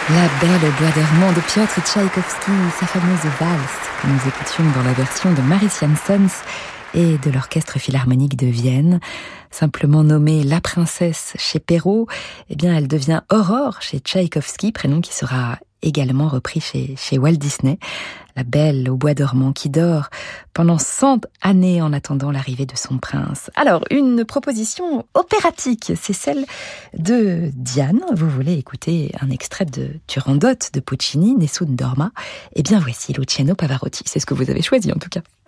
La Belle au bois dormant de Piotr Tchaïkovski, sa fameuse valse que nous écoutions dans la version de Maurits Janssens et de l'Orchestre Philharmonique de Vienne. Simplement nommée La Princesse chez Perrault, eh bien elle devient Aurore chez Tchaïkovski, prénom qui sera également repris chez Walt Disney. La Belle au bois dormant qui dort pendant 100 années en attendant l'arrivée de son prince. Alors, une proposition opératique, c'est celle de Diane. Vous voulez écouter un extrait de Turandot de Puccini, Nessun dorma. Eh bien, voici Luciano Pavarotti. C'est ce que vous avez choisi en tout cas.